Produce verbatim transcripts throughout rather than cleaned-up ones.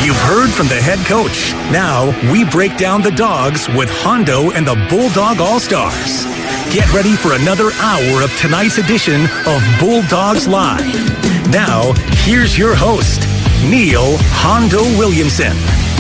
You've heard from the head coach. Now we break down the Dogs with Hondo and the Bulldog All-Stars. Get ready for another hour of tonight's edition of Bulldogs Live. Now, here's your host, Neil Hondo Williamson.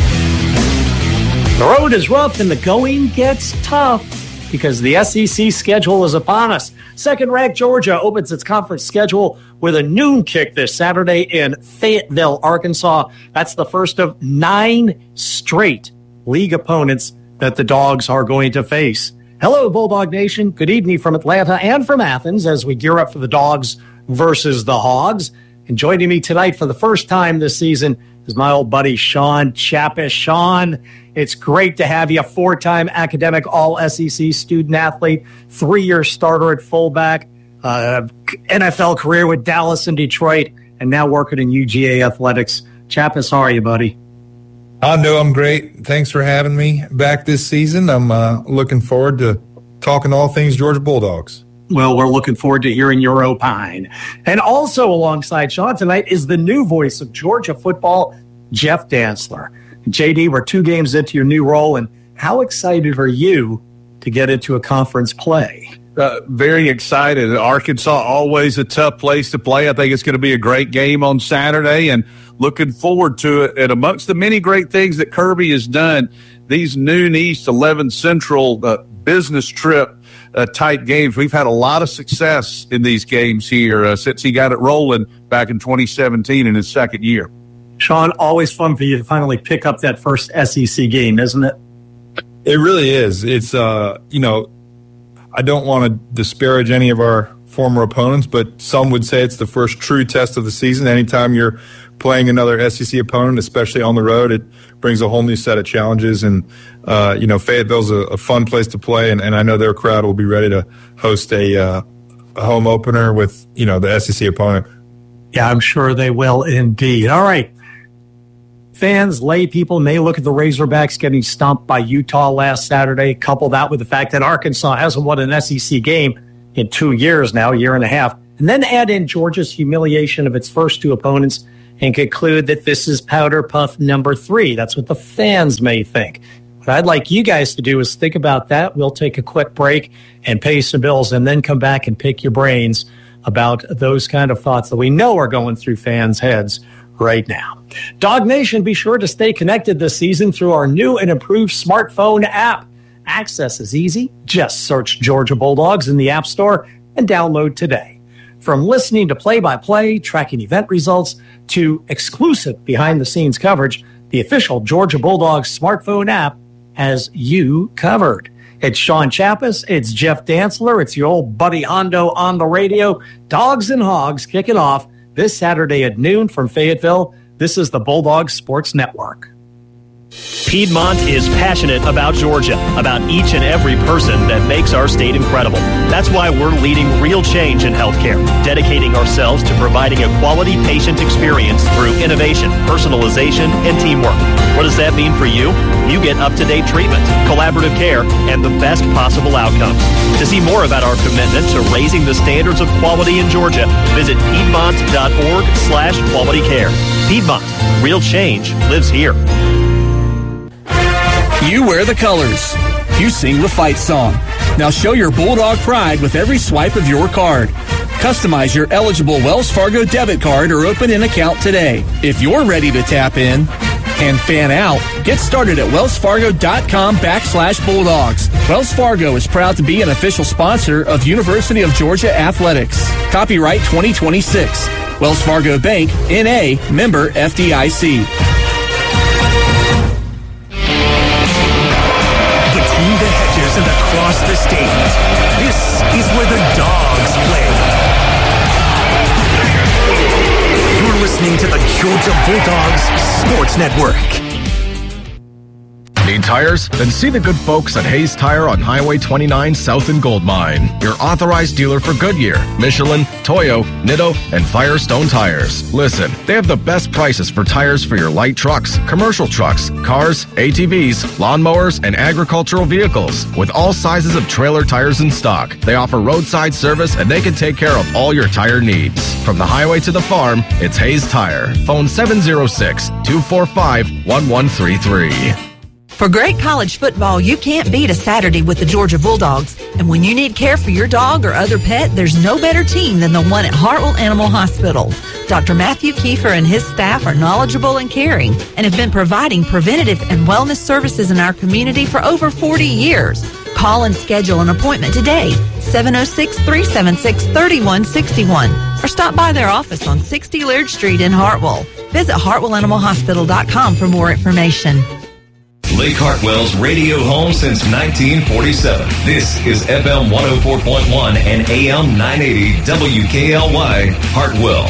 The road is rough and the going gets tough because the S E C schedule is upon us. Second-ranked Georgia opens its conference schedule with a noon kick this Saturday in Fayetteville, Arkansas. That's the first of nine straight league opponents that the Dogs are going to face. Hello, Bulldog Nation. Good evening from Atlanta and from Athens as we gear up for the Dogs versus the Hogs. And joining me tonight for the first time this season is my old buddy, Sean Chappis. Sean, it's great to have you, a four-time academic all-S E C student-athlete, three-year starter at fullback, uh, N F L career with Dallas and Detroit, and now working in U G A athletics. Chappis, how are you, buddy? I know I'm great. Thanks for having me back this season. I'm uh, looking forward to talking all things Georgia Bulldogs. Well, we're looking forward to hearing your opine. And also alongside Sean tonight is the new voice of Georgia football, Jeff Dantzler. J D, we're two games into your new role, and how excited are you to get into a conference play? Uh, very excited. Arkansas, always a tough place to play. I think it's going to be a great game on Saturday, and looking forward to it. And amongst the many great things that Kirby has done, these noon East, eleven Central uh, business trip uh, type games, we've had a lot of success in these games here uh, since he got it rolling back in twenty seventeen in his second year. Sean, always fun for you to finally pick up that first S E C game, isn't it? It really is. It's, uh, you know, I don't want to disparage any of our former opponents, but some would say it's the first true test of the season. Anytime you're playing another S E C opponent, especially on the road, it brings a whole new set of challenges. And, uh, you know, Fayetteville's a, a fun place to play, and, and I know their crowd will be ready to host a, uh, a home opener with, you know, the S E C opponent. Yeah, I'm sure they will indeed. All right. Fans, lay people may look at the Razorbacks getting stomped by Utah last Saturday. Couple that with the fact that Arkansas hasn't won an S E C game in two years now, a year and a half. And then add in Georgia's humiliation of its first two opponents and conclude that this is powder puff number three. That's what the fans may think. What I'd like you guys to do is think about that. We'll take a quick break and pay some bills and then come back and pick your brains about those kind of thoughts that we know are going through fans' heads right now. Dog Nation, be sure to stay connected this season through our new and improved smartphone app. Access is easy. Just search Georgia Bulldogs in the App Store and download today. From listening to play-by-play, tracking event results, to exclusive behind-the-scenes coverage, the official Georgia Bulldogs smartphone app has you covered. It's Sean Chappis, it's Jeff Dantzler, it's your old buddy Hondo on the radio. Dogs and Hogs kicking off this Saturday at noon from Fayetteville. This is the Bulldogs Sports Network. Piedmont is passionate about Georgia, about each and every person that makes our state incredible. That's why we're leading real change in healthcare, dedicating ourselves to providing a quality patient experience through innovation, personalization, and teamwork. What does that mean for you? You get up-to-date treatment, collaborative care, and the best possible outcomes. To see more about our commitment to raising the standards of quality in Georgia, visit piedmont.org slash quality care. Piedmont, real change lives here. You wear the colors. You sing the fight song. Now show your Bulldog pride with every swipe of your card. Customize your eligible Wells Fargo debit card or open an account today. If you're ready to tap in and fan out, get started at wellsfargo.com backslash Bulldogs. Wells Fargo is proud to be an official sponsor of University of Georgia Athletics. Copyright twenty twenty-six. Wells Fargo Bank, N A, member F D I C. Between the hedges and across the state, this is where the Dogs play. You're listening to the Georgia Bulldogs Sports Network. Need tires? Then see the good folks at Hayes Tire on Highway twenty-nine South in Gold Mine. Your authorized dealer for Goodyear, Michelin, Toyo, Nitto, and Firestone tires. Listen, they have the best prices for tires for your light trucks, commercial trucks, cars, A T Vs, lawnmowers, and agricultural vehicles. With all sizes of trailer tires in stock, they offer roadside service and they can take care of all your tire needs. From the highway to the farm, it's Hayes Tire. Phone seven oh six, two four five, one one three three. For great college football, you can't beat a Saturday with the Georgia Bulldogs. And when you need care for your dog or other pet, there's no better team than the one at Hartwell Animal Hospital. Doctor Matthew Kiefer and his staff are knowledgeable and caring and have been providing preventative and wellness services in our community for over forty years. Call and schedule an appointment today, seven oh six, three seven six, three one six one, or stop by their office on sixty Laird Street in Hartwell. Visit hartwell animal hospital dot com for more information. Lake Hartwell's radio home since nineteen forty-seven. This is F M one oh four point one and A M nine eighty W K L Y, Hartwell.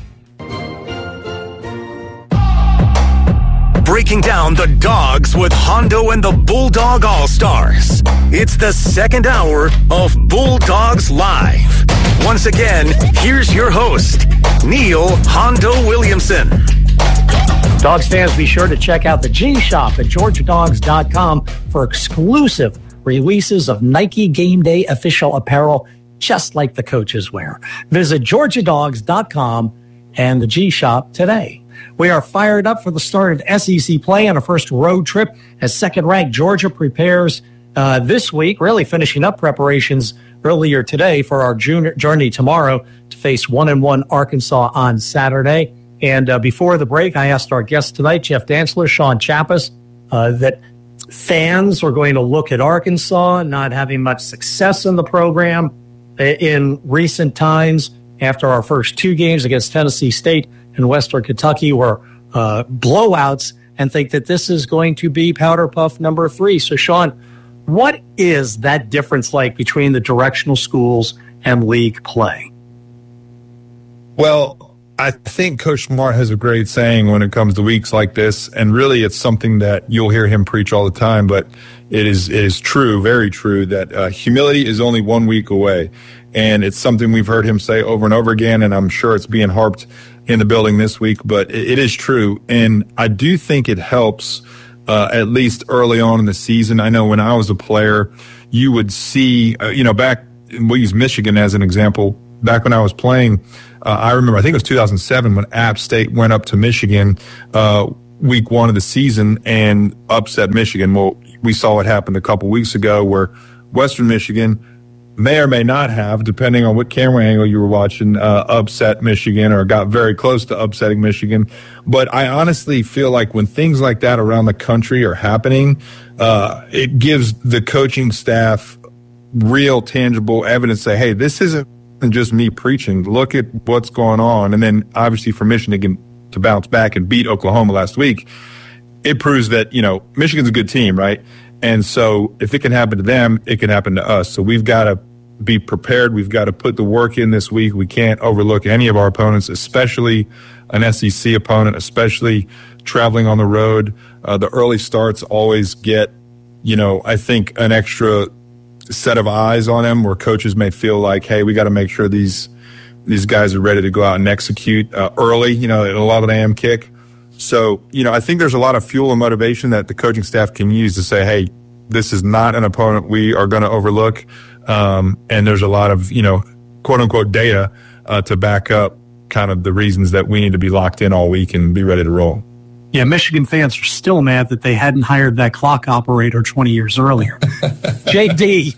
Breaking down the Dogs with Hondo and the Bulldog All-Stars. It's the second hour of Bulldogs Live. Once again, here's your host, Neil Hondo Williamson. Dogs fans, be sure to check out the G-Shop at georgia dogs dot com for exclusive releases of Nike Game Day official apparel, just like the coaches wear. Visit georgia dogs dot com and the G-Shop today. We are fired up for the start of S E C play on a first road trip as second-ranked Georgia prepares uh, this week, really finishing up preparations earlier today for our junior journey tomorrow to face one and one Arkansas on Saturday. And uh, before the break, I asked our guests tonight, Jeff Dantzler, Sean Chappis, uh, that fans are going to look at Arkansas not having much success in the program in recent times after our first two games against Tennessee State and Western Kentucky were uh, blowouts, and think that this is going to be Powder Puff number three. So, Sean, what is that difference like between the directional schools and league play? Well, I think Coach Smart has a great saying when it comes to weeks like this, and really it's something that you'll hear him preach all the time, but it is it is true, very true, that uh, humility is only one week away. And it's something we've heard him say over and over again, and I'm sure it's being harped in the building this week, but it, it is true. And I do think it helps, uh, at least early on in the season. I know when I was a player, you would see, uh, you know, back, we'll use Michigan as an example. Back when I was playing, uh, I remember, I think it was two thousand seven when App State went up to Michigan, uh, week one of the season and upset Michigan. Well, we saw what happened a couple weeks ago where Western Michigan may or may not have, depending on what camera angle you were watching, uh, upset Michigan or got very close to upsetting Michigan. But I honestly feel like when things like that around the country are happening, uh, it gives the coaching staff real tangible evidence, say, hey, this isn't just me preaching. Look at what's going on. And then obviously for Michigan to bounce back and beat Oklahoma last week, it proves that, you know, Michigan's a good team, right? And so if it can happen to them, it can happen to us. So we've got to be prepared. We've got to put the work in this week. We can't overlook any of our opponents, especially an S E C opponent, especially traveling on the road. Uh, the early starts always get, you know, I think an extra set of eyes on them where coaches may feel like, hey, we got to make sure these these guys are ready to go out and execute uh, early, you know, at eleven a.m. kick. So, you know, I think there's a lot of fuel and motivation that the coaching staff can use to say, hey, this is not an opponent we are going to overlook. Um, and there's a lot of, you know, quote unquote data uh, to back up kind of the reasons that we need to be locked in all week and be ready to roll. Yeah, Michigan fans are still mad that they hadn't hired that clock operator twenty years earlier. J D,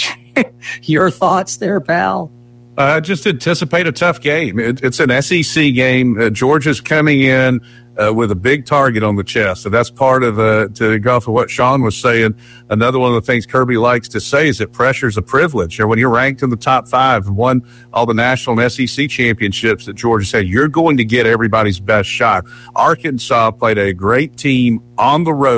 your thoughts there, pal? Uh, just anticipate a tough game. It, it's an S E C game. Uh, Georgia's coming in uh, with a big target on the chest. So that's part of the, to go off of what Sean was saying. Another one of the things Kirby likes to say is that pressure's a privilege. Or when you're ranked in the top five and won all the national and S E C championships that Georgia said, you're going to get everybody's best shot. Arkansas played a great team on the road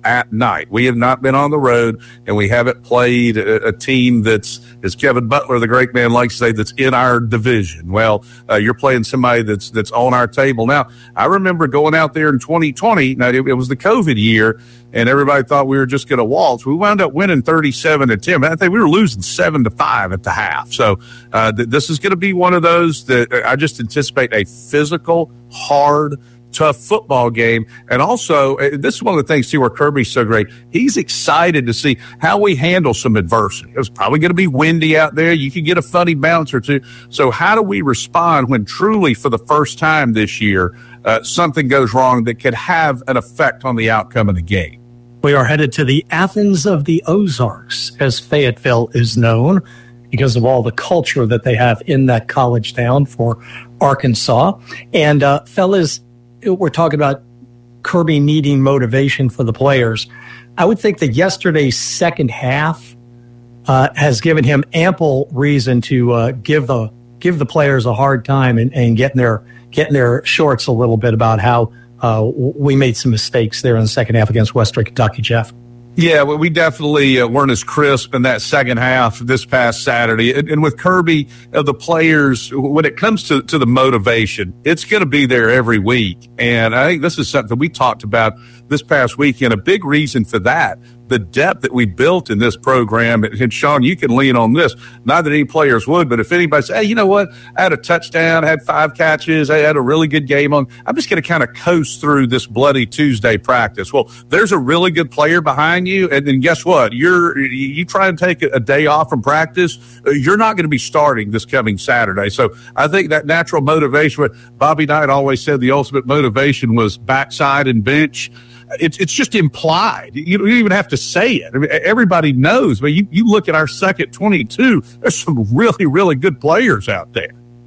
at night. We have not been on the road, and we haven't played a, a team that's, as Kevin Butler, the great man, likes to say, that's in our division. Well, uh, you're playing somebody that's that's on our table. Now, I remember going out there in twenty twenty. Now, it, it was the COVID year, and everybody thought we were just going to waltz. We wound up winning thirty-seven to ten. I think we were losing seven to five at the half. So uh, th- this is going to be one of those that I just anticipate a physical, hard, tough football game. And also, uh, this is one of the things, too, where Kirby's so great. He's excited to see how we handle some adversity. It's probably going to be windy out there. You could get a funny bounce or two. So how do we respond when truly, for the first time this year, uh, something goes wrong that could have an effect on the outcome of the game? We are headed to the Athens of the Ozarks, as Fayetteville is known, because of all the culture that they have in that college town for Arkansas. And, uh, fellas, we're talking about Kirby needing motivation for the players. I would think that yesterday's second half uh, has given him ample reason to uh, give the give the players a hard time and, and getting their getting their shorts a little bit about how uh, we made some mistakes there in the second half against Western Kentucky, Jeff. Yeah, well, we definitely uh, weren't as crisp in that second half this past Saturday. And, and with Kirby, uh, the players, when it comes to, to the motivation, it's going to be there every week. And I think this is something we talked about this past weekend. A big reason for that, the depth that we built in this program. And, Sean, you can lean on this. Not that any players would, but if anybody says, hey, you know what? I had a touchdown, I had five catches, I had a really good game on. I'm just going to kind of coast through this bloody Tuesday practice. Well, there's a really good player behind you. And then guess what? You're, you try and take a day off from practice, you're not going to be starting this coming Saturday. So I think that natural motivation, Bobby Knight always said the ultimate motivation was backside and bench. It's it's just implied. You don't even have to say it. I mean, everybody knows. But you, you look at our second twenty-two, there's some really, really good players out there.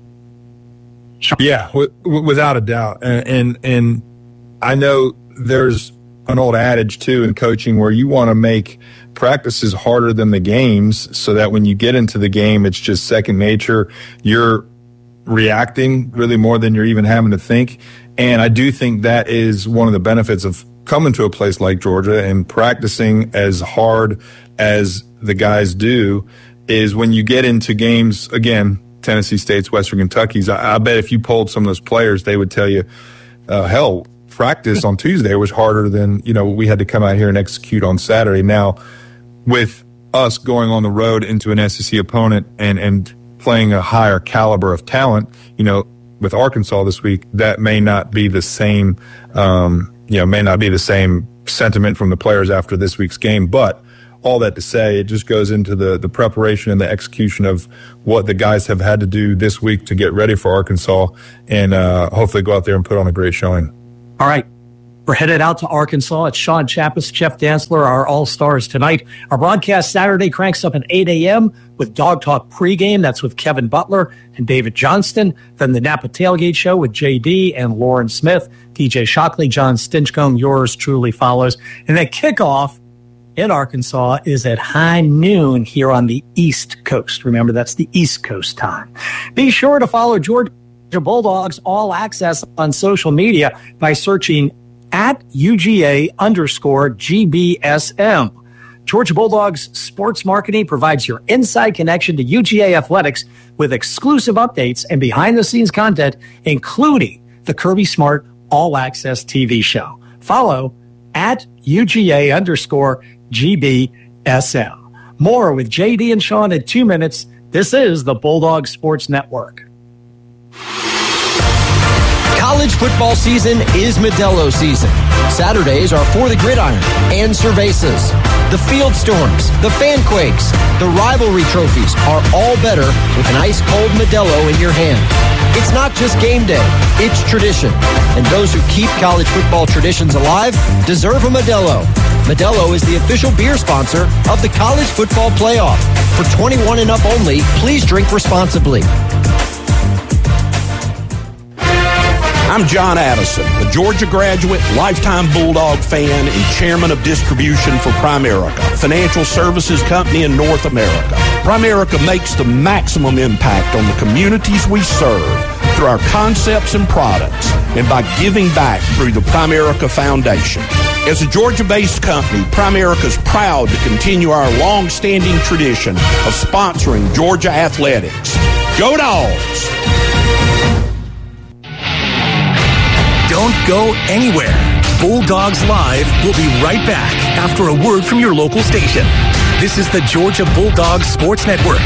Yeah, w- w- without a doubt. And, and and I know there's an old adage, too, in coaching where you want to make practices harder than the games so that when you get into the game, it's just second nature. You're reacting really more than you're even having to think. And I do think that is one of the benefits of coming to a place like Georgia and practicing as hard as the guys do is when you get into games, again, Tennessee State's, Western Kentucky's, I, I bet if you polled some of those players, they would tell you, uh, hell, practice on Tuesday was harder than, you know, we had to come out here and execute on Saturday. Now, with us going on the road into an S E C opponent and, and playing a higher caliber of talent, you know, with Arkansas this week, that may not be the same, um, you know, may not be the same sentiment from the players after this week's game. But all that to say, it just goes into the, the preparation and the execution of what the guys have had to do this week to get ready for Arkansas and uh, hopefully go out there and put on a great showing. All right. We're headed out to Arkansas. It's Sean Chappis, Jeff Dantzler, our All-Stars tonight. Our broadcast Saturday cranks up at eight a.m. with Dog Talk pregame. That's with Kevin Butler and David Johnston. Then the Napa Tailgate Show with J D and Lauren Smith. D J Shockley, John Stinchcomb, yours truly follows. And then kickoff in Arkansas is at high noon here on the East Coast. Remember, that's the East Coast time. Be sure to follow Georgia Bulldogs All Access on social media by searching at U G A underscore G B S M. Georgia Bulldogs Sports Marketing provides your inside connection to U G A athletics with exclusive updates and behind-the-scenes content, including the Kirby Smart All Access T V show. Follow at U G A underscore G B S M. More with J D and Sean in two minutes. This is the Bulldog Sports Network. College football season is Modelo season. Saturdays are For the Gridiron and Cervezas. The Field Storms, the Fan Quakes, the rivalry trophies are all better with an ice-cold Modelo in your hand. It's not just game day, it's tradition. And those who keep college football traditions alive deserve a Modelo. Modelo is the official beer sponsor of the College Football Playoff. For twenty-one and up only, please drink responsibly. I'm John Addison, a Georgia graduate, lifetime Bulldog fan, and chairman of distribution for Primerica, a financial services company in North America. Primerica makes the maximum impact on the communities we serve through our concepts and products and by giving back through the Primerica Foundation. As a Georgia-based company, Primerica is proud to continue our long-standing tradition of sponsoring Georgia athletics. Go Dogs! Don't go anywhere. Bulldogs Live will be right back after a word from your local station. This is the Georgia Bulldogs Sports Network.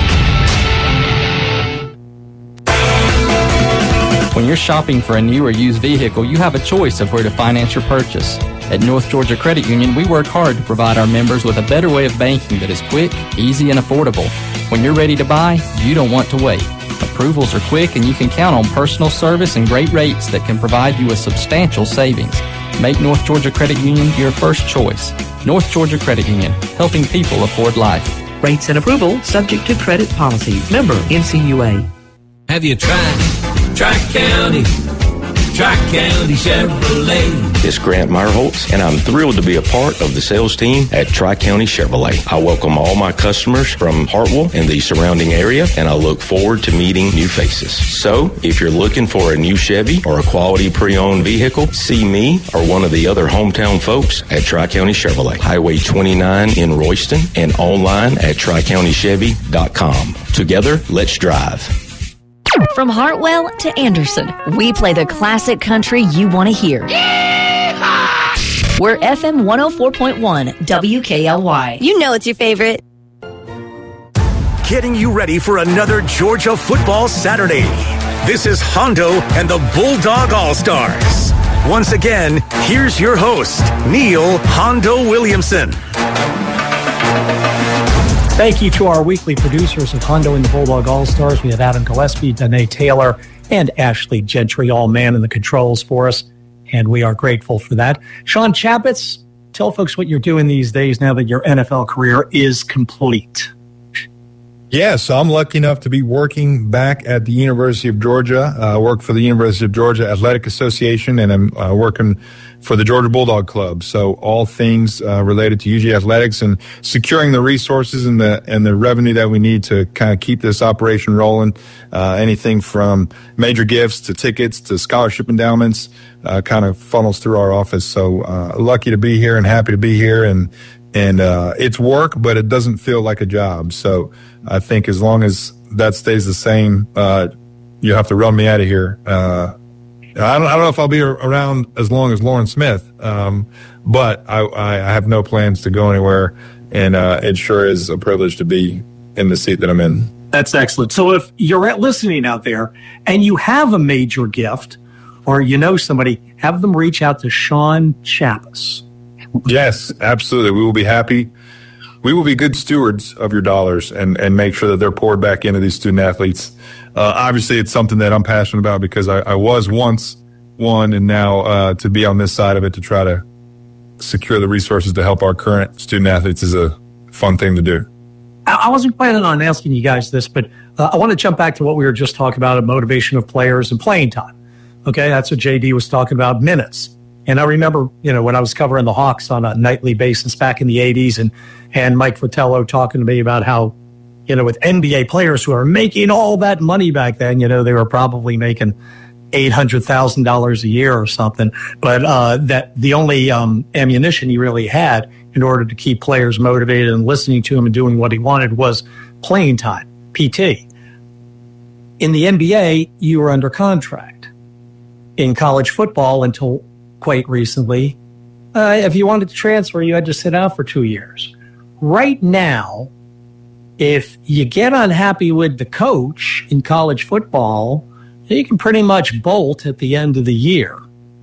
When you're shopping for a new or used vehicle, you have a choice of where to finance your purchase. At North Georgia Credit Union, we work hard to provide our members with a better way of banking that is quick, easy, and affordable. When you're ready to buy, you don't want to wait. Approvals are quick, and you can count on personal service and great rates that can provide you with substantial savings. Make North Georgia Credit Union your first choice. North Georgia Credit Union, helping people afford life. Rates and approval subject to credit policies. Member N C U A. Have you tried Tri-County? Tri-County Chevrolet. It's Grant Meyerholtz, and I'm thrilled to be a part of the sales team at Tri-County Chevrolet. I welcome all my customers from Hartwell and the surrounding area, and I look forward to meeting new faces. So, if you're looking for a new Chevy or a quality pre-owned vehicle, see me or one of the other hometown folks at Tri-County Chevrolet, Highway twenty-nine in Royston, and online at tri county chevy dot com. Together, let's drive. From Hartwell to Anderson, we play the classic country you want to hear. Yeehaw! We're F M one oh four point one W K L Y. You know it's your favorite. Getting you ready for another Georgia football Saturday. This is Hondo and the Bulldog All-Stars. Once again, here's your host, Neil Hondo Williamson. Thank you to our weekly producers of Hondo and the Bulldog All-Stars. We have Adam Gillespie, Danae Taylor, and Ashley Gentry, all man in the controls for us, and we are grateful for that. Sean Chapitz, tell folks what you're doing these days now that your N F L career is complete. Yeah, so I'm lucky enough to be working back at the University of Georgia. I uh, work for the University of Georgia Athletic Association, and I'm uh, working for the Georgia Bulldog Club. So all things uh, related to U G athletics and securing the resources and the and the revenue that we need to kind of keep this operation rolling. Uh, anything from major gifts to tickets to scholarship endowments uh, kind of funnels through our office. So uh, lucky to be here and happy to be here. And and uh, it's work, but it doesn't feel like a job. So I think as long as that stays the same, uh, you have to run me out of here. Uh, I don't, I don't know if I'll be around as long as Lauren Smith, um, but I, I have no plans to go anywhere, and uh, it sure is a privilege to be in the seat that I'm in. That's excellent. So if you're listening out there and you have a major gift or you know somebody, have them reach out to Sean Chapitz. Yes, absolutely. We will be happy. We will be good stewards of your dollars and, and make sure that they're poured back into these student athletes. Uh, obviously, it's something that I'm passionate about because I, I was once one, and now uh, to be on this side of it to try to secure the resources to help our current student athletes is a fun thing to do. I wasn't planning on asking you guys this, but uh, I want to jump back to what we were just talking about, a motivation of players and playing time. Okay, that's what J D was talking about, minutes. And I remember, you know, when I was covering the Hawks on a nightly basis back in the eighties, and, and Mike Fratello talking to me about how, you know, with N B A players who are making all that money back then, you know, they were probably making eight hundred thousand dollars a year or something. But uh, that the only um, ammunition he really had in order to keep players motivated and listening to him and doing what he wanted was playing time, P T. In the N B A, you were under contract. In college football, until quite recently, uh, if you wanted to transfer, you had to sit out for two years. Right now, if you get unhappy with the coach in college football, you can pretty much bolt at the end of the year.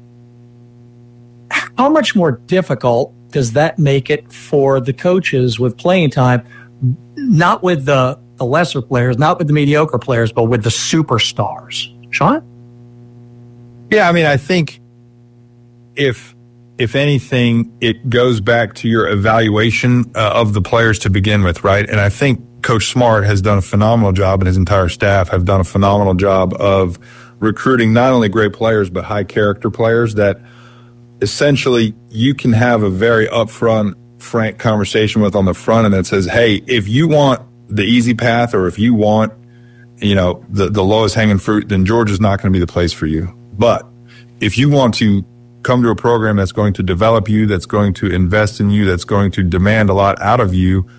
How much more difficult does that make it for the coaches with playing time, not with the, the lesser players, not with the mediocre players, but with the superstars? Sean? Yeah, I mean, I think if if anything, it goes back to your evaluation uh, of the players to begin with, right? And I think Coach Smart has done a phenomenal job, and his entire staff have done a phenomenal job of recruiting not only great players, but high character players that essentially you can have a very upfront, frank conversation with on the front end that says, hey, if you want the easy path, or if you want you know, the, the lowest hanging fruit, then Georgia's not going to be the place for you. But if you want to come to a program that's going to develop you, that's going to invest in you, that's going to demand a lot out of you,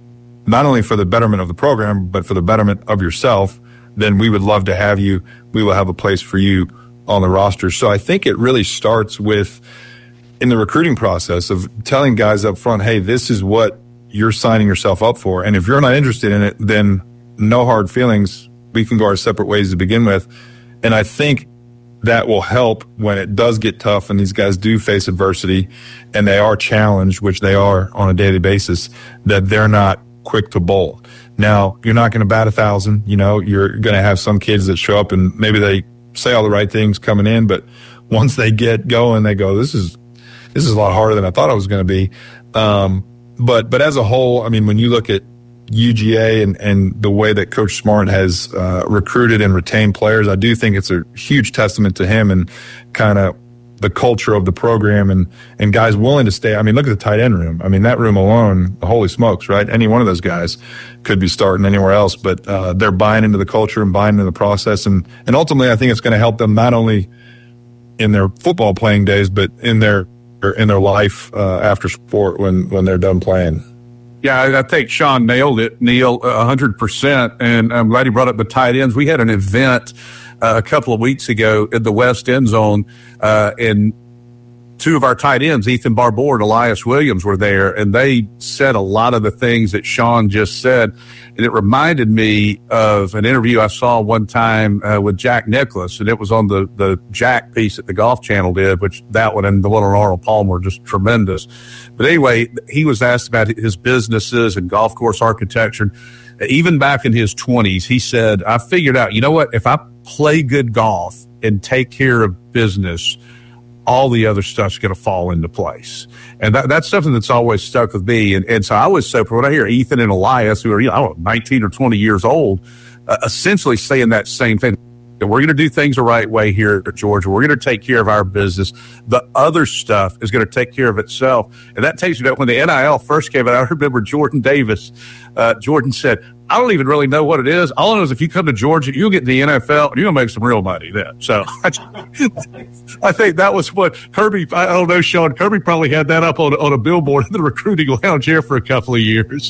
not only for the betterment of the program, but for the betterment of yourself, then we would love to have you. We will have a place for you on the roster. So I think it really starts with, in the recruiting process, of telling guys up front, hey, this is what you're signing yourself up for. And if you're not interested in it, then no hard feelings. We can go our separate ways to begin with. And I think that will help when it does get tough and these guys do face adversity and they are challenged, which they are on a daily basis, that they're not quick to bolt. Now, you're not going to bat a thousand. You know, you're going to have some kids that show up and maybe they say all the right things coming in, but once they get going, they go, this is, this is a lot harder than I thought it was going to be. Um, but, but as a whole, I mean, when you look at U G A and, and the way that Coach Smart has uh, recruited and retained players, I do think it's a huge testament to him and kind of the culture of the program and, and guys willing to stay. I mean, look at the tight end room. I mean, that room alone, holy smokes, right? Any one of those guys could be starting anywhere else, but uh, they're buying into the culture and buying into the process. And, and ultimately, I think it's going to help them not only in their football playing days, but in their in their life uh, after sport when, when they're done playing. Yeah, I think Sean nailed it, Neil, one hundred percent. And I'm glad he brought up the tight ends. We had an event uh, a couple of weeks ago in the West End Zone, uh, and two of our tight ends, Ethan Barbour and Elias Williams, were there, and they said a lot of the things that Sean just said. And it reminded me of an interview I saw one time uh, with Jack Nicklaus, and it was on the, the Jack piece that the Golf Channel did, which that one and the one on Arnold Palmer were just tremendous. But anyway, he was asked about his businesses and golf course architecture. Even back in his twenties, he said, I figured out, you know what, if I play good golf and take care of business, all the other stuff's going to fall into place. And that, that's something that's always stuck with me. And, and so I was so, when I hear Ethan and Elias, who are, you know, I don't know, nineteen or twenty years old, uh, essentially saying that same thing. We're going to do things the right way here at Georgia. We're going to take care of our business. The other stuff is going to take care of itself. And that takes you to when the N I L first came out. I remember Jordan Davis. Uh, Jordan said, I don't even really know what it is. All I know is if you come to Georgia, you'll get in the N F L and you're going to make some real money then. So I, I think that was what Kirby, I don't know, Sean, Kirby probably had that up on, on a billboard in the recruiting lounge here for a couple of years.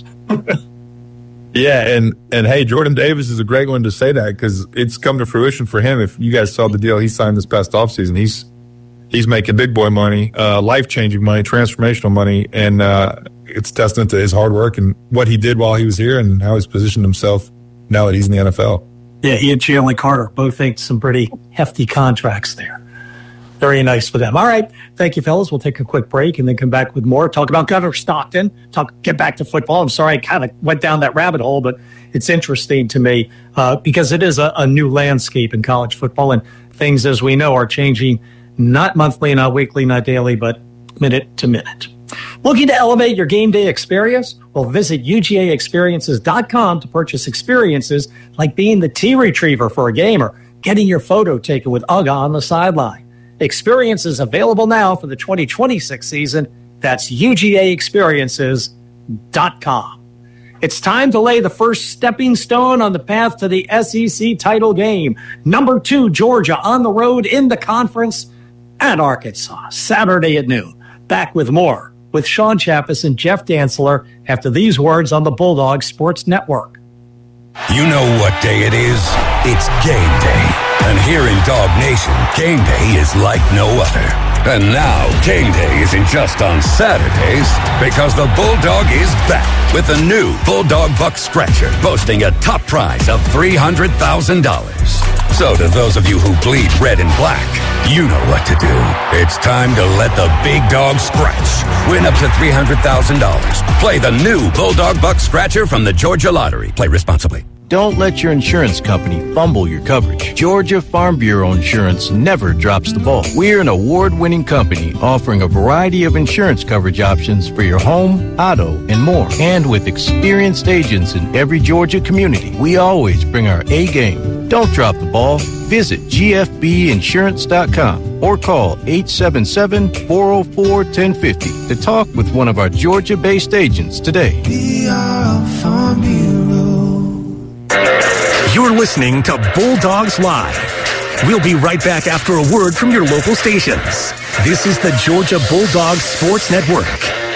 Yeah, and, and hey, Jordan Davis is a great one to say that because it's come to fruition for him. If you guys saw the deal he signed this past offseason, he's he's making big boy money, uh, life-changing money, transformational money, and uh, it's testament to his hard work and what he did while he was here and how he's positioned himself now that he's in the N F L. Yeah, he and Jalen Carter both think some pretty hefty contracts there. Very nice for them. All right. Thank you, fellas. We'll take a quick break and then come back with more. Talk about Gunnar Stockton. Talk. Get back to football. I'm sorry I kind of went down that rabbit hole, but it's interesting to me uh, because it is a, a new landscape in college football, and things, as we know, are changing not monthly, not weekly, not daily, but minute to minute. Looking to elevate your game day experience? Well, visit U G A experiences dot com to purchase experiences like being the tea retriever for a game or getting your photo taken with Uga on the sideline. Experiences available now for the twenty twenty-six season. That's U G A experiences dot com. It's time to lay the first stepping stone on the path to the S E C title game. Number two, Georgia on the road in the conference at Arkansas, Saturday at noon. Back with more with Sean Chappis and Jeff Dantzler after these words on the Bulldog Sports Network. You know what day it is? It's game day. And here in Dog Nation, game day is like no other. And now, game day isn't just on Saturdays, because the Bulldog is back with a new Bulldog Buck Scratcher, boasting a top prize of three hundred thousand dollars. So to those of you who bleed red and black, you know what to do. It's time to let the big dog scratch. Win up to three hundred thousand dollars. Play the new Bulldog Buck Scratcher from the Georgia Lottery. Play responsibly. Don't let your insurance company fumble your coverage. Georgia Farm Bureau Insurance never drops the ball. We're an award-winning company offering a variety of insurance coverage options for your home, auto, and more. And with experienced agents in every Georgia community, we always bring our A game. Don't drop the ball. Visit G F B insurance dot com or call eight seven seven, four oh four, one oh five oh to talk with one of our Georgia-based agents today. We are a Farm Bureau. You're listening to Bulldogs Live. We'll be right back after a word from your local stations. This is the Georgia Bulldogs Sports Network.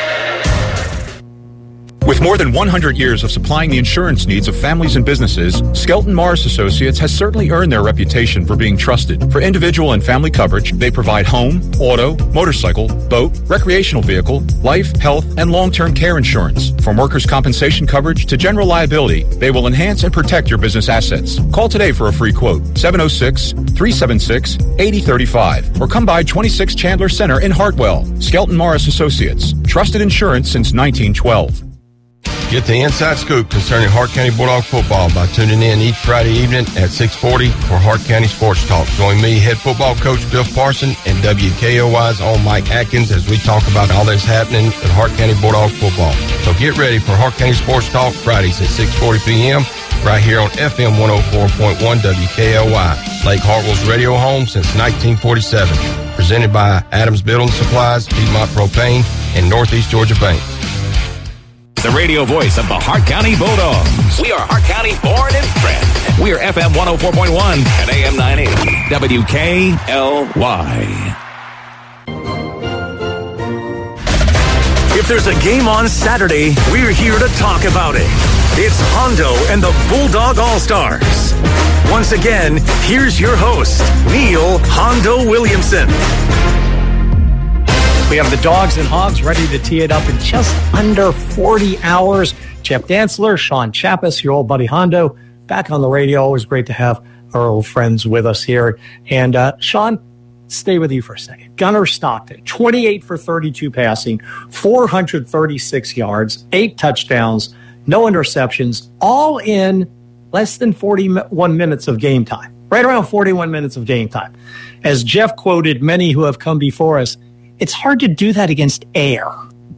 With more than one hundred years of supplying the insurance needs of families and businesses, Skelton Morris Associates has certainly earned their reputation for being trusted. For individual and family coverage, they provide home, auto, motorcycle, boat, recreational vehicle, life, health, and long-term care insurance. From workers' compensation coverage to general liability, they will enhance and protect your business assets. Call today for a free quote, seven oh six, three seven six, eight oh three five, or come by twenty-six Chandler Center in Hartwell. Skelton Morris Associates, trusted insurance since nineteen twelve. Get the inside scoop concerning Hart County Bulldog football by tuning in each Friday evening at six forty for Hart County Sports Talk. Join me, head football coach Bill Parson, and W K O Y's own Mike Atkins as we talk about all that's happening at Hart County Bulldog football. So get ready for Hart County Sports Talk Fridays at six forty p.m. right here on F M one oh four point one W K L Y, Lake Hartwell's radio home since nineteen forty-seven. Presented by Adams Building Supplies, Piedmont Propane, and Northeast Georgia Bank. The radio voice of the Hart County Bulldogs. We are Hart County born and bred. We are F M one oh four point one and A M nine eighty. W K L Y. If there's a game on Saturday, we're here to talk about it. It's Hondo and the Bulldog All-Stars. Once again, here's your host, Neil Hondo Williamson. We have the Dogs and Hogs ready to tee it up in just under forty hours. Jeff Dantzler, Sean Chappis, your old buddy Hondo, back on the radio. Always great to have our old friends with us here. And uh, Sean, stay with you for a second. Gunnar Stockton, twenty-eight for thirty-two passing, four hundred thirty-six yards, eight touchdowns, no interceptions, all in less than forty-one minutes of game time. Right around forty-one minutes of game time. As Jeff quoted many who have come before us, it's hard to do that against air.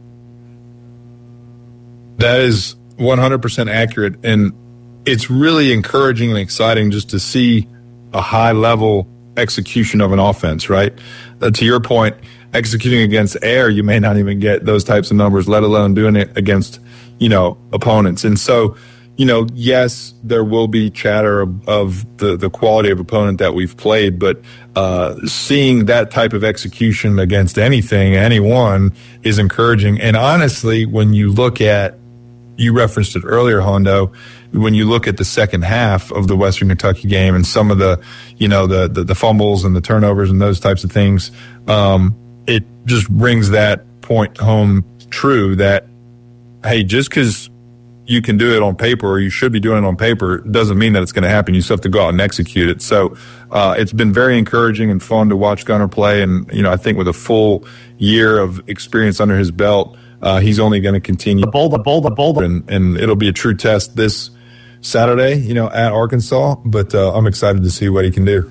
That is one hundred percent accurate. And it's really encouraging and exciting just to see a high-level execution of an offense, right? Uh, to your point, executing against air, you may not even get those types of numbers, let alone doing it against, you know, opponents. And so, you know, yes, there will be chatter of, of the, the quality of opponent that we've played, but uh, seeing that type of execution against anything, anyone, is encouraging. And honestly, when you look at, you referenced it earlier, Hondo, when you look at the second half of the Western Kentucky game and some of the, you know, the, the, the fumbles and the turnovers and those types of things, um, it just brings that point home true that, hey, just because you can do it on paper, or you should be doing it on paper, doesn't mean that it's going to happen. You still have to go out and execute it. So uh, it's been very encouraging and fun to watch Gunnar play. And, you know, I think with a full year of experience under his belt, uh, he's only going to continue. The bowl, the bowl, the bowl. And, and it'll be a true test this Saturday, you know, at Arkansas. But uh, I'm excited to see what he can do.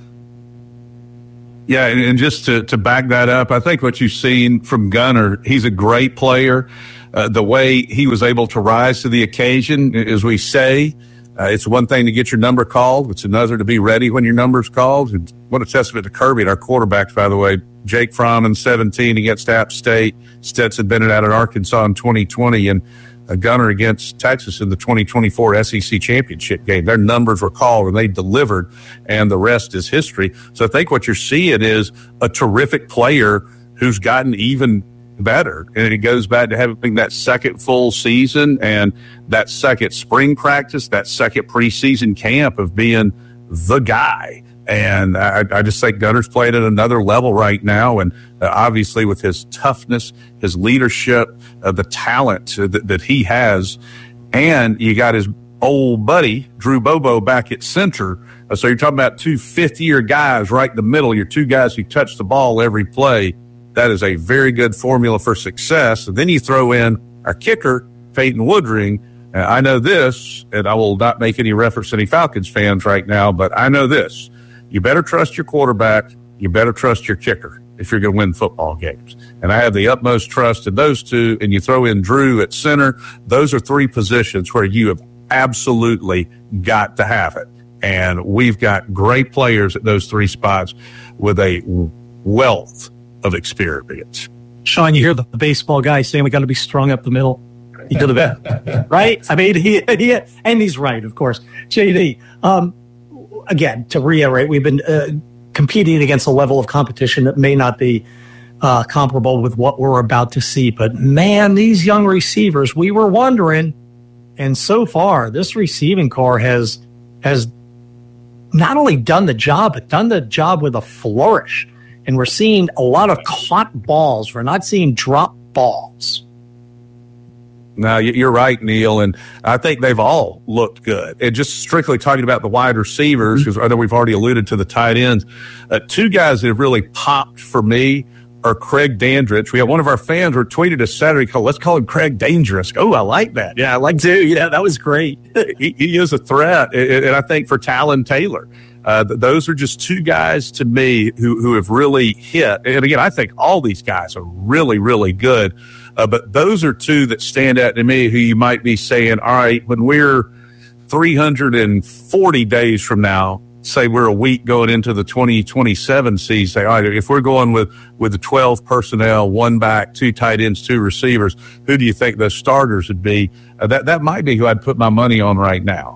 Yeah, and just to, to back that up, I think what you've seen from Gunnar, he's a great player. Uh, the way he was able to rise to the occasion, as we say, uh, it's one thing to get your number called. It's another to be ready when your number's called. And what a testament to Kirby and our quarterbacks, by the way. Jake Fromm in seventeen against App State, Stetson Bennett out at Arkansas in twenty twenty, and a Gunnar against Texas in the twenty twenty-four S E C championship game. Their numbers were called and they delivered, and the rest is history. So I think what you're seeing is a terrific player who's gotten even better. And it goes back to having that second full season and that second spring practice, that second preseason camp of being the guy. And I, I just think Gunnar's playing at another level right now. And uh, obviously with his toughness, his leadership, uh, the talent uh, that, that he has, and you got his old buddy, Drew Bobo, back at center. Uh, so you're talking about two fifth-year guys right in the middle. You're two guys who touch the ball every play. That is a very good formula for success. And then you throw in our kicker, Peyton Woodring. Uh, I know this, and I will not make any reference to any Falcons fans right now, but I know this. You better trust your quarterback. You better trust your kicker if you're going to win football games. And I have the utmost trust in those two. And you throw in Drew at center. Those are three positions where you have absolutely got to have it. And we've got great players at those three spots with a wealth of experience. Sean, you hear the baseball guy saying we got to be strung up the middle. He did it, right? I mean, he, he and he's right, of course. J D, um, again, to reiterate, we've been uh, competing against a level of competition that may not be uh, comparable with what we're about to see. But, man, these young receivers, we were wondering, and so far, this receiving core has has not only done the job, but done the job with a flourish. And we're seeing a lot of caught balls. We're not seeing drop balls. No, you're right, Neil, and I think they've all looked good. And just strictly talking about the wide receivers, because I know we've already alluded to the tight ends, uh, two guys that have really popped for me are Craig Dandridge. We had one of our fans who tweeted us Saturday, called, let's call him Craig Dangerous. Oh, I like that. Yeah, I like to. Yeah, that was great. he, he is a threat, and, and I think for Talon Taylor. Uh, those are just two guys to me who, who have really hit. And again, I think all these guys are really, really good. Uh, but those are two that stand out to me who you might be saying, all right, when we're three hundred forty days from now, say we're a week going into the twenty twenty-seven season, say, all right, if we're going with, with the twelve personnel, one back, two tight ends, two receivers, who do you think those starters would be? Uh, that, that might be who I'd put my money on right now.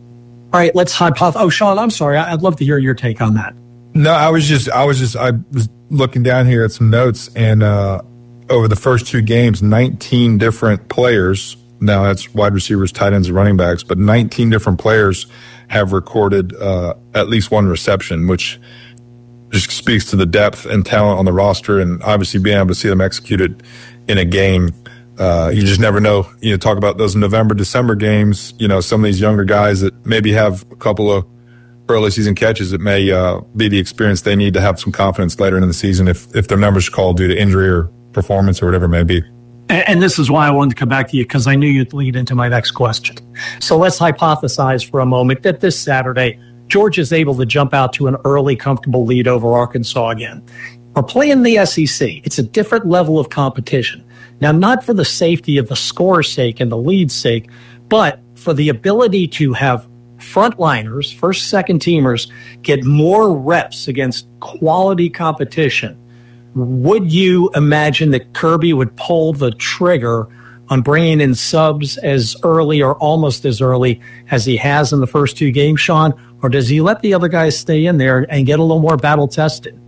All right, let's hypothesize. Oh, Sean, I'm sorry. I'd love to hear your take on that. No, I was just, I was just, I was looking down here at some notes, and uh, over the first two games, nineteen different players. Now that's wide receivers, tight ends, and running backs, but nineteen different players have recorded uh, at least one reception, which just speaks to the depth and talent on the roster, and obviously being able to see them executed in a game. Uh, you just never know. You know, talk about those November, December games. You know, some of these younger guys that maybe have a couple of early season catches, it may uh, be the experience they need to have some confidence later in the season if if their numbers are called due to injury or performance or whatever it may be. And, and this is why I wanted to come back to you, because I knew you'd lead into my next question. So let's hypothesize for a moment that this Saturday, Georgia is able to jump out to an early, comfortable lead over Arkansas again. We're playing the S E C. It's a different level of competition. Now, not for the safety of the score's sake and the lead's sake, but for the ability to have frontliners, first, second teamers, get more reps against quality competition. Would you imagine that Kirby would pull the trigger on bringing in subs as early or almost as early as he has in the first two games, Sean? Or does he let the other guys stay in there and get a little more battle tested?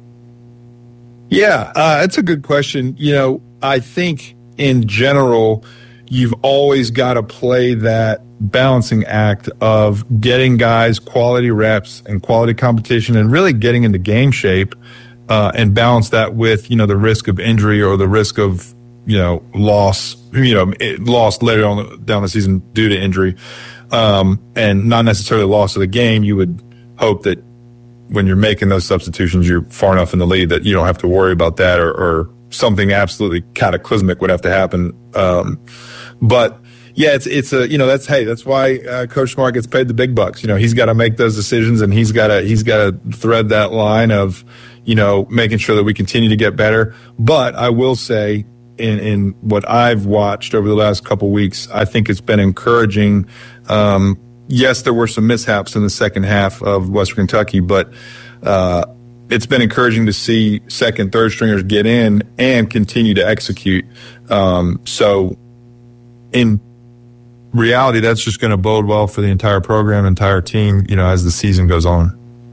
Yeah, uh, that's a good question. You know, I think in general, you've always got to play that balancing act of getting guys quality reps and quality competition and really getting into game shape uh, and balance that with, you know, the risk of injury or the risk of, you know, loss, you know, loss later on down the season due to injury um, and not necessarily loss of the game. You would hope that when you're making those substitutions, you're far enough in the lead that you don't have to worry about that or, or something absolutely cataclysmic would have to happen. Um, but yeah, it's, it's a, you know, that's, hey, that's why uh, Coach Smart gets paid the big bucks. You know, he's got to make those decisions and he's got to, he's got to thread that line of, you know, making sure that we continue to get better. But I will say in, in what I've watched over the last couple of weeks, I think it's been encouraging. Um, yes, there were some mishaps in the second half of Western Kentucky, but, uh, it's been encouraging to see second, third stringers get in and continue to execute. Um, so in reality, that's just going to bode well for the entire program, entire team, you know, as the season goes on.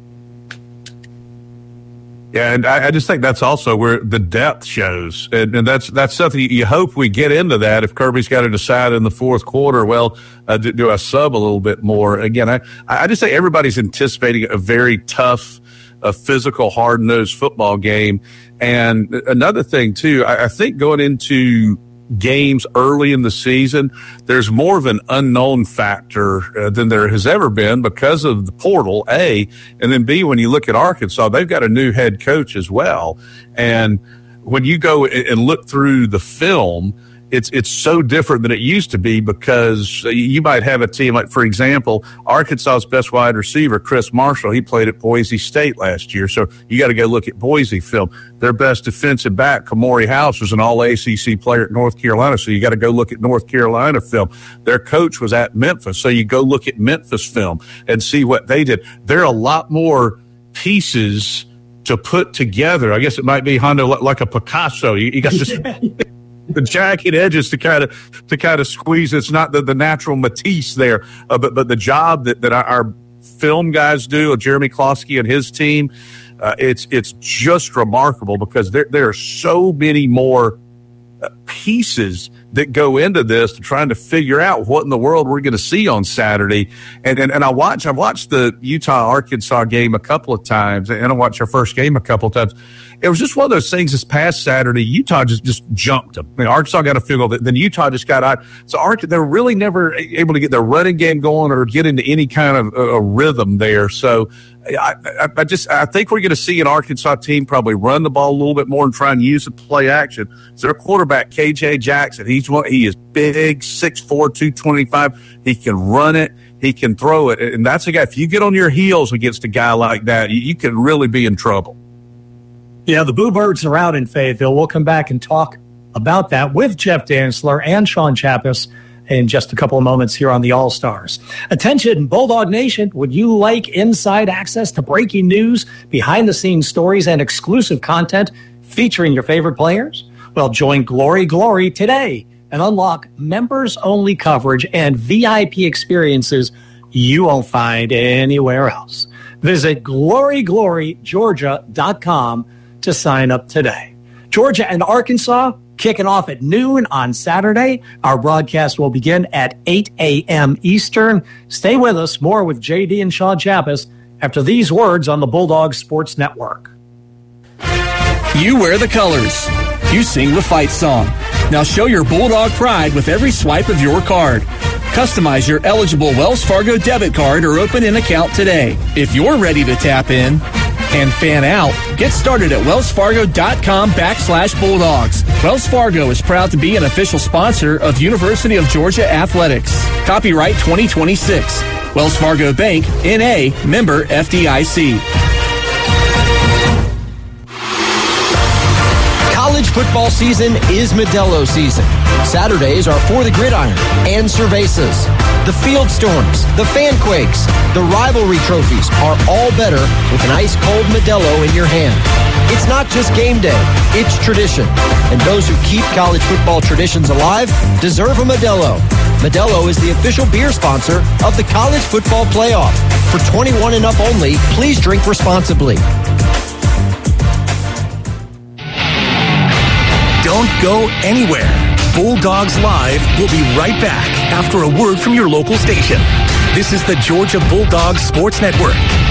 Yeah, and I, I just think that's also where the depth shows. And, and that's that's something you hope we get into that. If Kirby's got to decide in the fourth quarter, well, uh, do, do I sub a little bit more? Again, I, I just say everybody's anticipating a very tough, a physical, hard-nosed football game. And another thing, too, I, I think going into games early in the season, there's more of an unknown factor uh, than there has ever been because of the portal, A, and then B, when you look at Arkansas, they've got a new head coach as well. And when you go and look through the film, it's it's so different than it used to be because you might have a team like, for example, Arkansas's best wide receiver, Chris Marshall, he played at Boise State last year. So you got to go look at Boise film. Their best defensive back, Kamori House, was an all A C C player at North Carolina. So you got to go look at North Carolina film. Their coach was at Memphis. So you go look at Memphis film and see what they did. There are a lot more pieces to put together. I guess it might be, Hondo, like a Picasso. You, you got to... the jagged edges to kind of to kind of squeeze. It's not the, the natural Matisse there, uh, but but the job that, that our film guys do, uh, Jeremy Klosky and his team, uh, it's it's just remarkable because there there are so many more uh, pieces that go into this to trying to figure out what in the world we're going to see on Saturday. And, and and I watch I've watched the Utah Arkansas game a couple of times, and I watched our first game a couple of times. It was just one of those things this past Saturday. Utah just, just jumped them. I mean, Arkansas got a field goal, then Utah just got out. So Arkansas, they were really never able to get their running game going or get into any kind of a, a rhythm there. So I, I, I just I think we're going to see an Arkansas team probably run the ball a little bit more and try and use the play action. So their quarterback, K J Jackson, he's one, he is big, six four, two twenty-five. He can run it. He can throw it. And that's a guy, if you get on your heels against a guy like that, you, you can really be in trouble. Yeah, the Boo Birds are out in Fayetteville. We'll come back and talk about that with Jeff Dantzler and Sean Chappis in just a couple of moments here on the All-Stars. Attention, Bulldog Nation, would you like inside access to breaking news, behind-the-scenes stories, and exclusive content featuring your favorite players? Well, join Glory Glory today and unlock members-only coverage and V I P experiences you won't find anywhere else. Visit glory glory georgia dot com to sign up today. Georgia and Arkansas kicking off at noon on Saturday. Our broadcast will begin at eight a.m. Eastern. Stay with us. More with J D and Sean Chappis after these words on the Bulldog Sports Network. You wear the colors. You sing the fight song. Now show your Bulldog pride with every swipe of your card. Customize your eligible Wells Fargo debit card or open an account today. If you're ready to tap in and fan out, get started at wellsfargo.com backslash Bulldogs. Wells Fargo is proud to be an official sponsor of University of Georgia Athletics. Copyright twenty twenty-six. Wells Fargo Bank, N A, member F D I C. College football season is Modelo season. Saturdays are For the Gridiron and Cervezas. The Field Storms, the Fanquakes, the rivalry trophies are all better with an ice-cold Modelo in your hand. It's not just game day, it's tradition. And those who keep college football traditions alive deserve a Modelo. Modelo is the official beer sponsor of the College Football Playoff. For twenty-one and up only, please drink responsibly. Don't go anywhere. Bulldogs Live will be right back after a word from your local station. This is the Georgia Bulldogs Sports Network.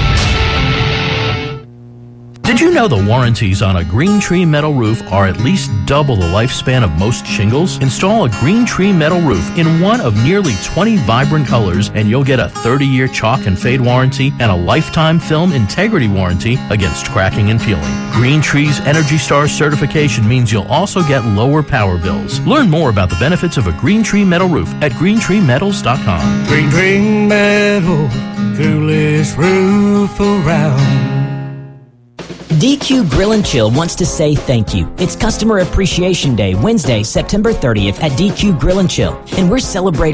Did you know the warranties on a Green Tree metal roof are at least double the lifespan of most shingles? Install a Green Tree metal roof in one of nearly twenty vibrant colors and you'll get a thirty-year chalk and fade warranty and a lifetime film integrity warranty against cracking and peeling. Green Tree's Energy Star certification means you'll also get lower power bills. Learn more about the benefits of a Green Tree metal roof at green tree metals dot com. Green Tree Metal, coolest roof around. D Q Grill and Chill wants to say thank you. It's Customer Appreciation Day, Wednesday, September thirtieth at D Q Grill and Chill, and we're celebrating